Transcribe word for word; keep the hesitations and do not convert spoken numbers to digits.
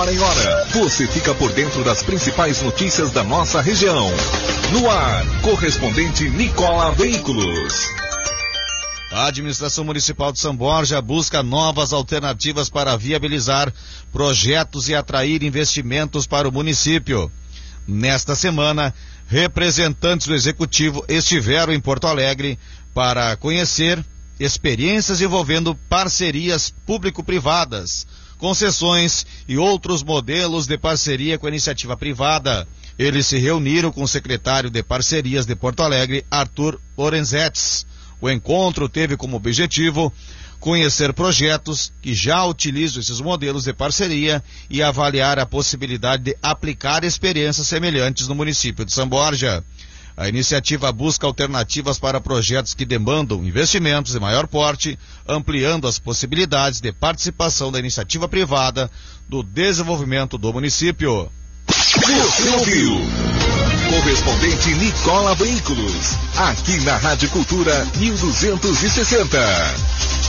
hora em hora, você fica por dentro das principais notícias da nossa região. No ar, correspondente Nicola Veículos. A administração municipal de São Borja busca novas alternativas para viabilizar projetos e atrair investimentos para o município. Nesta semana, representantes do executivo estiveram em Porto Alegre para conhecer experiências envolvendo parcerias público-privadas, concessões e outros modelos de parceria com a iniciativa privada. Eles se reuniram com o secretário de Parcerias de Porto Alegre, Arthur Lorenzetti. O encontro teve como objetivo conhecer projetos que já utilizam esses modelos de parceria e avaliar a possibilidade de aplicar experiências semelhantes no município de São Borja. A iniciativa busca alternativas para projetos que demandam investimentos de maior porte, ampliando as possibilidades de participação da iniciativa privada no desenvolvimento do município. Você ouviu? Correspondente Nicola Veículos, aqui na Rádio Cultura mil duzentos e sessenta.